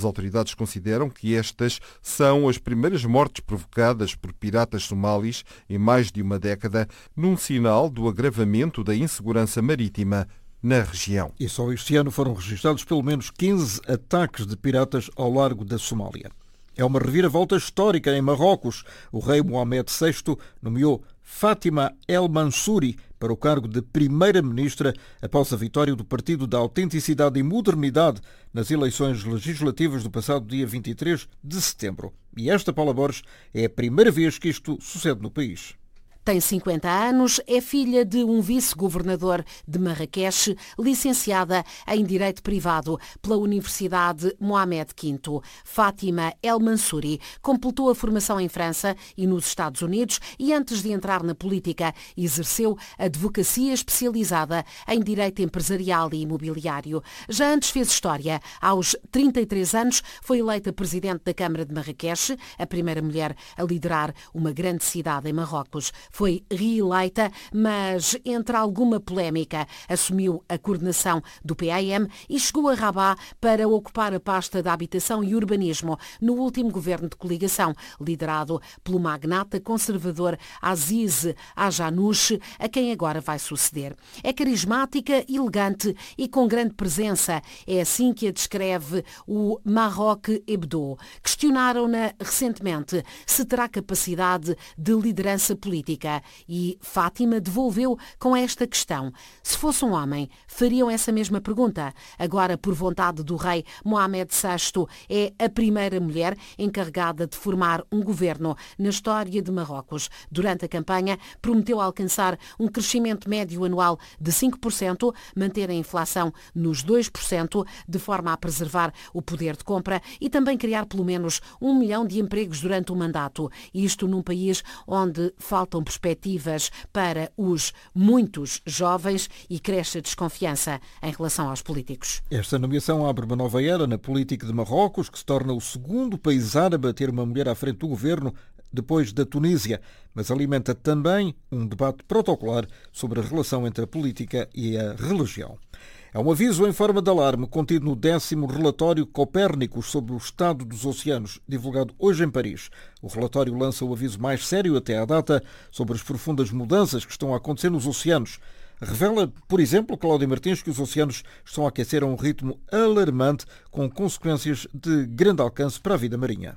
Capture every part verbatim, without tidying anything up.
As autoridades consideram que estas são as primeiras mortes provocadas por piratas somalis em mais de uma década, num sinal do agravamento da insegurança marítima na região. E só este ano foram registrados pelo menos quinze ataques de piratas ao largo da Somália. É uma reviravolta histórica em Marrocos. O rei Mohamed sexto nomeou Fátima El Mansouri para o cargo de primeira-ministra após a vitória do Partido da Autenticidade e Modernidade nas eleições legislativas do passado dia vinte e três de setembro. E esta, Paula Borges, é a primeira vez que isto sucede no país. Tem cinquenta anos, é filha de um vice-governador de Marrakech, licenciada em Direito Privado pela Universidade Mohamed quinto. Fátima El Mansouri completou a formação em França e nos Estados Unidos e, antes de entrar na política, exerceu advocacia especializada em Direito Empresarial e Imobiliário. Já antes fez história. Aos trinta e três anos, foi eleita presidente da Câmara de Marrakech, a primeira mulher a liderar uma grande cidade em Marrocos. Foi reeleita, mas entre alguma polémica assumiu a coordenação do P A M e chegou a Rabat para ocupar a pasta da Habitação e Urbanismo no último governo de coligação, liderado pelo magnata conservador Aziz Ajanouch, a quem agora vai suceder. É carismática, elegante e com grande presença. É assim que a descreve o Maroc Hebdo. Questionaram-na recentemente se terá capacidade de liderança política. E Fátima devolveu com esta questão. Se fosse um homem, fariam essa mesma pergunta. Agora, por vontade do rei Mohamed sexto, é a primeira mulher encarregada de formar um governo na história de Marrocos. Durante a campanha, prometeu alcançar um crescimento médio anual de cinco por cento, manter a inflação nos dois por cento, de forma a preservar o poder de compra e também criar pelo menos um milhão de empregos durante o mandato. Isto num país onde faltam perspectivas para os muitos jovens e cresce a desconfiança em relação aos políticos. Esta nomeação abre uma nova era na política de Marrocos, que se torna o segundo país árabe a ter uma mulher à frente do governo, depois da Tunísia, mas alimenta também um debate protocolar sobre a relação entre a política e a religião. É um aviso em forma de alarme contido no décimo relatório Copérnicos sobre o estado dos oceanos, divulgado hoje em Paris. O relatório lança o aviso mais sério até à data sobre as profundas mudanças que estão a acontecer nos oceanos. Revela, por exemplo, Cláudia Martins, que os oceanos estão a aquecer a um ritmo alarmante, com consequências de grande alcance para a vida marinha.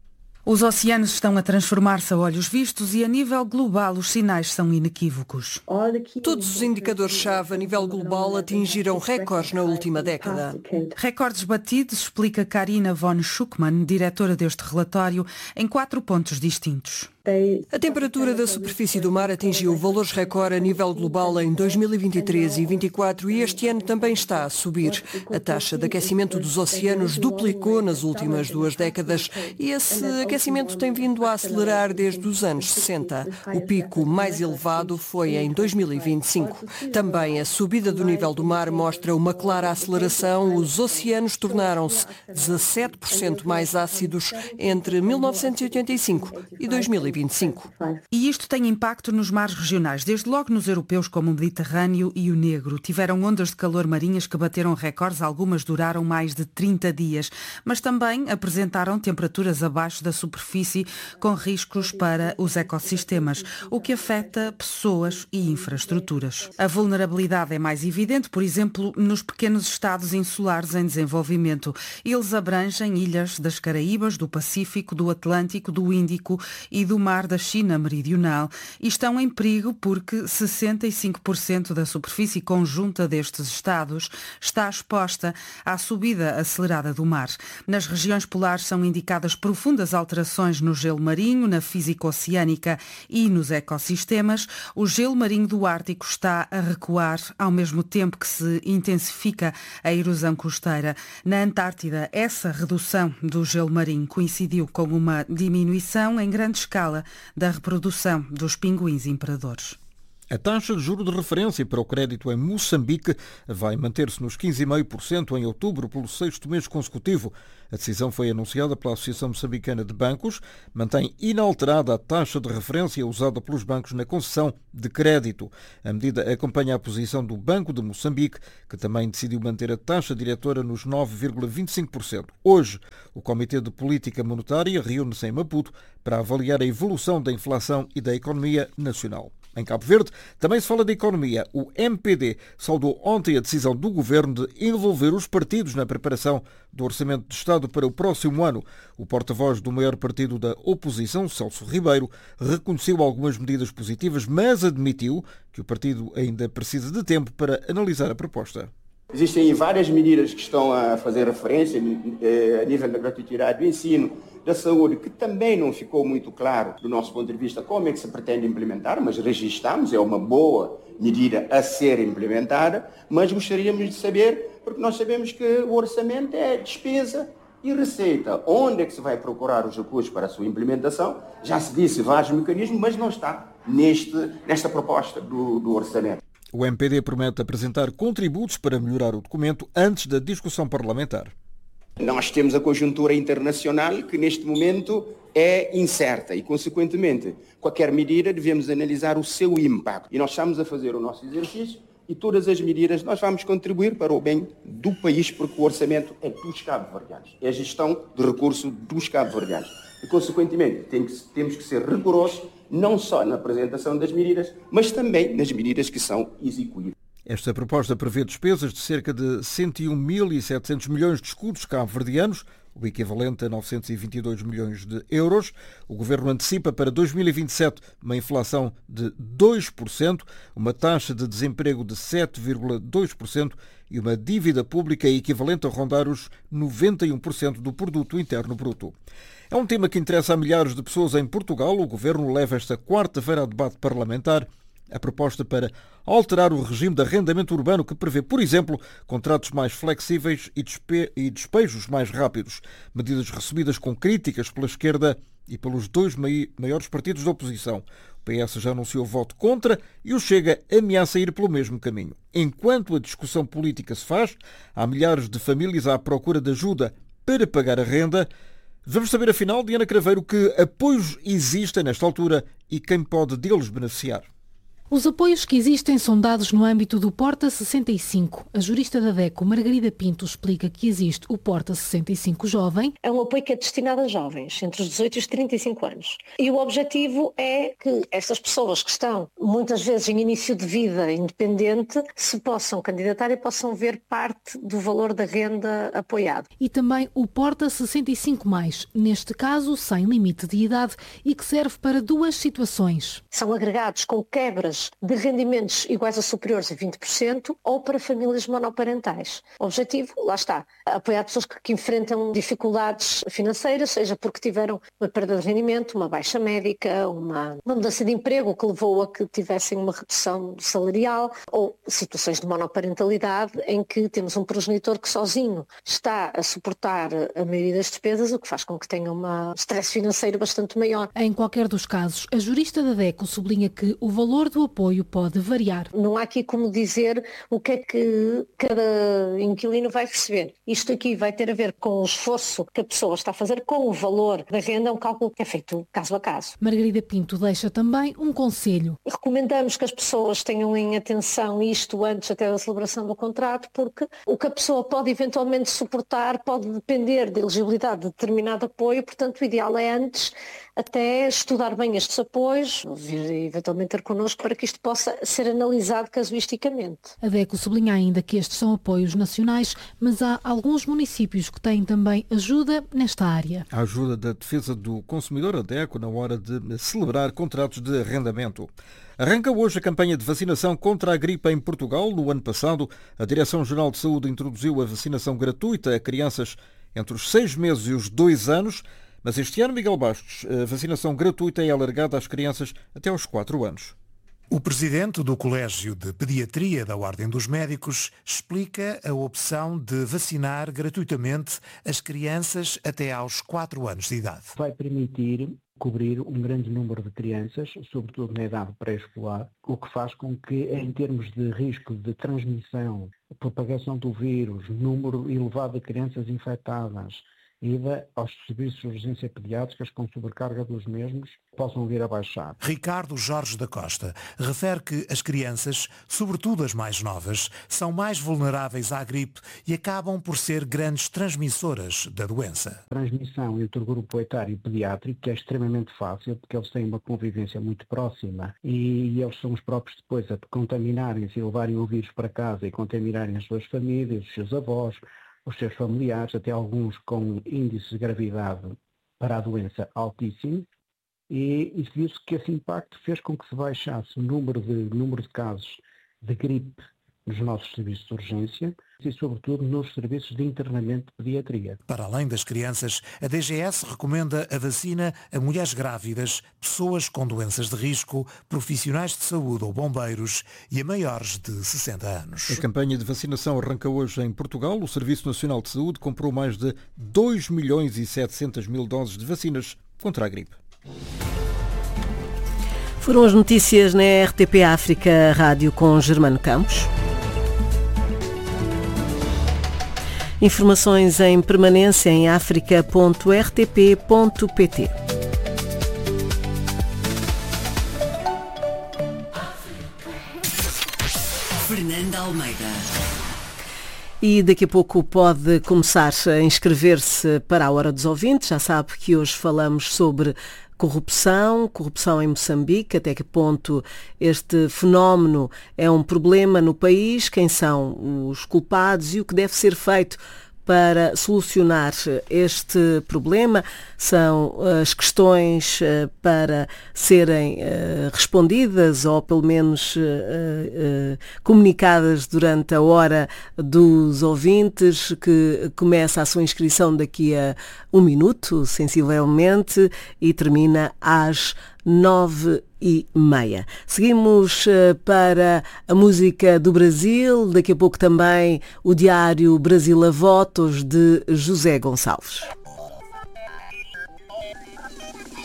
Os oceanos estão a transformar-se a olhos vistos e, a nível global, os sinais são inequívocos. Todos os indicadores-chave a nível global atingiram recordes na última década. Recordes batidos, explica Karina von Schuckmann, diretora deste relatório, em quatro pontos distintos. A temperatura da superfície do mar atingiu valores recorde a nível global em dois mil e vinte e três e vinte e quatro e este ano também está a subir. A taxa de aquecimento dos oceanos duplicou nas últimas duas décadas e esse aquecimento tem vindo a acelerar desde os anos sessenta. O pico mais elevado foi em dois mil e vinte e cinco. Também a subida do nível do mar mostra uma clara aceleração. Os oceanos tornaram-se dezassete por cento mais ácidos entre mil novecentos e oitenta e cinco e dois mil e vinte e cinco. E isto tem impacto nos mares regionais, desde logo nos europeus como o Mediterrâneo e o Negro. Tiveram ondas de calor marinhas que bateram recordes, algumas duraram mais de trinta dias, mas também apresentaram temperaturas abaixo da superfície com riscos para os ecossistemas, o que afeta pessoas e infraestruturas. A vulnerabilidade é mais evidente, por exemplo, nos pequenos estados insulares em desenvolvimento. Eles abrangem ilhas das Caraíbas, do Pacífico, do Atlântico, do Índico e do Mar da China Meridional e estão em perigo porque sessenta e cinco por cento da superfície conjunta destes estados está exposta à subida acelerada do mar. Nas regiões polares são indicadas profundas alterações no gelo marinho, na física oceânica e nos ecossistemas. O gelo marinho do Ártico está a recuar ao mesmo tempo que se intensifica a erosão costeira. Na Antártida, essa redução do gelo marinho coincidiu com uma diminuição em grande escala da reprodução dos pinguins imperadores. A taxa de juro de referência para o crédito em Moçambique vai manter-se nos quinze vírgula cinco por cento em outubro pelo sexto mês consecutivo. A decisão foi anunciada pela Associação Moçambicana de Bancos, mantém inalterada a taxa de referência usada pelos bancos na concessão de crédito. A medida acompanha a posição do Banco de Moçambique, que também decidiu manter a taxa diretora nos nove vírgula vinte e cinco por cento. Hoje, o Comitê de Política Monetária reúne-se em Maputo para avaliar a evolução da inflação e da economia nacional. Em Cabo Verde, também se fala de economia. O M P D saudou ontem a decisão do governo de envolver os partidos na preparação do Orçamento de Estado para o próximo ano. O porta-voz do maior partido da oposição, Celso Ribeiro, reconheceu algumas medidas positivas, mas admitiu que o partido ainda precisa de tempo para analisar a proposta. Existem várias medidas que estão a fazer referência a nível da gratuidade do ensino, da saúde, que também não ficou muito claro do nosso ponto de vista como é que se pretende implementar, mas registramos, é uma boa medida a ser implementada, mas gostaríamos de saber, porque nós sabemos que o orçamento é despesa e receita. Onde é que se vai procurar os recursos para a sua implementação? Já se disse vários mecanismos, mas não está neste, nesta proposta do, do orçamento. O M P D promete apresentar contributos para melhorar o documento antes da discussão parlamentar. Nós temos a conjuntura internacional que neste momento é incerta e, consequentemente, qualquer medida devemos analisar o seu impacto. E nós estamos a fazer o nosso exercício e todas as medidas nós vamos contribuir para o bem do país, porque o orçamento é dos cabo-verdianos, é a gestão de recursos dos cabo-verdianos. E, consequentemente, temos que ser rigorosos não só na apresentação das medidas, mas também nas medidas que são execuídas. Esta proposta prevê despesas de cerca de cento e um mil e setecentos milhões de escudos cabo-verdianos, o equivalente a novecentos e vinte e dois milhões de euros. O Governo antecipa para dois mil e vinte e sete uma inflação de dois por cento, uma taxa de desemprego de sete vírgula dois por cento e uma dívida pública equivalente a rondar os noventa e um por cento do produto interno bruto. É um tema que interessa a milhares de pessoas em Portugal. O Governo leva esta quarta-feira a debate parlamentar a proposta para alterar o regime de arrendamento urbano, que prevê, por exemplo, contratos mais flexíveis e, despe- e despejos mais rápidos. Medidas recebidas com críticas pela esquerda e pelos dois maiores partidos da oposição. O P S já anunciou voto contra e o Chega ameaça ir pelo mesmo caminho. Enquanto a discussão política se faz, há milhares de famílias à procura de ajuda para pagar a renda. Vamos saber, afinal, Diana Craveiro, que apoios existem nesta altura e quem pode deles beneficiar. Os apoios que existem são dados no âmbito do Porta sessenta e cinco. A jurista da DECO, Margarida Pinto, explica que existe o Porta sessenta e cinco Jovem. É um apoio que é destinado a jovens, entre os dezoito e os trinta e cinco anos. E o objetivo é que estas pessoas que estão, muitas vezes, em início de vida independente, se possam candidatar e possam ver parte do valor da renda apoiado. E também o Porta sessenta e cinco mais, neste caso sem limite de idade e que serve para duas situações. São agregados com quebras de rendimentos iguais ou superiores a vinte por cento ou para famílias monoparentais. O objetivo, lá está, apoiar pessoas que, que enfrentam dificuldades financeiras, seja porque tiveram uma perda de rendimento, uma baixa médica, uma, uma mudança de emprego que levou a que tivessem uma redução salarial, ou situações de monoparentalidade em que temos um progenitor que sozinho está a suportar a maioria das despesas, o que faz com que tenha um stress financeiro bastante maior. Em qualquer dos casos, a jurista da DECO sublinha que o valor do apoio pode variar. Não há aqui como dizer o que é que cada inquilino vai receber. Isto aqui vai ter a ver com o esforço que a pessoa está a fazer com o valor da renda, é um cálculo que é feito caso a caso. Margarida Pinto deixa também um conselho. Recomendamos que as pessoas tenham em atenção isto antes até da celebração do contrato, porque o que a pessoa pode eventualmente suportar pode depender da elegibilidade de determinado apoio, portanto o ideal é antes até estudar bem estes apoios, vir eventualmente ter connosco para que isto possa ser analisado casuisticamente. A DECO sublinha ainda que estes são apoios nacionais, mas há alguns municípios que têm também ajuda nesta área. A ajuda da defesa do consumidor, a DECO, na hora de celebrar contratos de arrendamento. Arranca hoje a campanha de vacinação contra a gripe em Portugal. No ano passado, a Direção-Geral de Saúde introduziu a vacinação gratuita a crianças entre os seis meses e os dois anos. Mas este ano, Miguel Bastos, a vacinação gratuita é alargada às crianças até aos quatro anos. O presidente do Colégio de Pediatria da Ordem dos Médicos explica a opção de vacinar gratuitamente as crianças até aos quatro anos de idade. Vai permitir cobrir um grande número de crianças, sobretudo na idade pré-escolar, o que faz com que, em termos de risco de transmissão, propagação do vírus, número elevado de crianças infectadas, ida aos serviços de urgência pediátricas com sobrecarga dos mesmos, possam vir a baixar. Ricardo Jorge da Costa refere que as crianças, sobretudo as mais novas, são mais vulneráveis à gripe e acabam por ser grandes transmissoras da doença. A transmissão entre o grupo etário pediátrico é extremamente fácil, porque eles têm uma convivência muito próxima e eles são os próprios depois a contaminarem-se e levarem o vírus para casa e contaminarem as suas famílias, os seus avós, os seus familiares, até alguns com índices de gravidade para a doença altíssimo, e isso viu-se que esse impacto fez com que se baixasse o número de, número de casos de gripe nos nossos serviços de urgência e, sobretudo, nos serviços de internamento de pediatria. Para além das crianças, a D G S recomenda a vacina a mulheres grávidas, pessoas com doenças de risco, profissionais de saúde ou bombeiros e a maiores de sessenta anos. A campanha de vacinação arranca hoje em Portugal. O Serviço Nacional de Saúde comprou mais de dois milhões e setecentas mil doses de vacinas contra a gripe. Foram as notícias na R T P África Rádio com Germano Campos. Informações em permanência em africa ponto r t p ponto p t. Fernanda Almeida. E daqui a pouco pode começar a inscrever-se para a Hora dos Ouvintes. Já sabe que hoje falamos sobre corrupção, corrupção em Moçambique, até que ponto este fenómeno é um problema no país, quem são os culpados e o que deve ser feito para solucionar este problema. São as questões para serem respondidas ou pelo menos comunicadas durante a Hora dos Ouvintes, que começa a sua inscrição daqui a um minuto, sensivelmente, e termina às nove e meia. Seguimos para a música do Brasil, daqui a pouco também o Diário Brasil a Votos de José Gonçalves.